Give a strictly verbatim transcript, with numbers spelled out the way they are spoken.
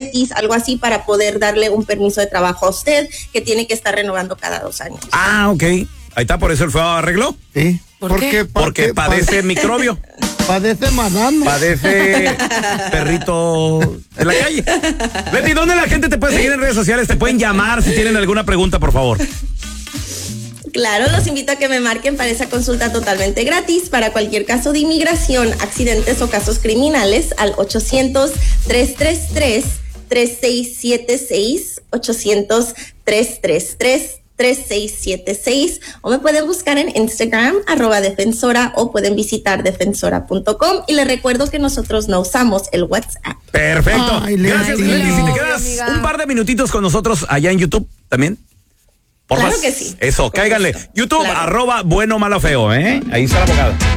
Cetis, algo así, para poder darle un permiso de trabajo a usted, que tiene que estar renovando cada dos años. Ah, ok. Ahí está, por eso el feo arregló. Sí. ¿Por ¿Por qué? qué? Porque padece microbio. Padece madame. Padece perrito en la calle. Betty, ¿dónde la gente te puede seguir en redes sociales? Te pueden llamar si tienen alguna pregunta, por favor. Claro, los invito a que me marquen para esa consulta totalmente gratis para cualquier caso de inmigración, accidentes o casos criminales al ochocientos, tres tres tres, tres seis siete seis, ochocientos, tres tres tres, tres seis siete seis, o me pueden buscar en Instagram, arroba defensora, o pueden visitar defensora punto com, y les recuerdo que nosotros no usamos el WhatsApp. Perfecto. Ay, Gracias, Leti. Leti. Si te quedas Amiga. un par de minutitos con nosotros allá en YouTube también. Porfas. Claro que sí. Eso, Con cáiganle. gusto. YouTube, Claro. arroba bueno, malo, feo, ¿eh? Ahí está la abogada.